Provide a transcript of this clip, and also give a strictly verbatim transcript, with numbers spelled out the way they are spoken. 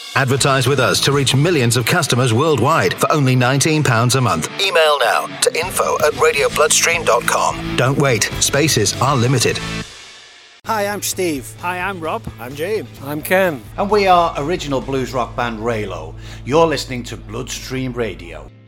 Advertise with us to reach millions of customers worldwide for only nineteen pounds a month. Email now to info at radio bloodstream dot com. Don't wait. Spaces are limited. Hi, I'm Steve. Hi, I'm Rob. I'm James. I'm Ken. And we are original blues rock band Raylo. You're listening to Bloodstream Radio.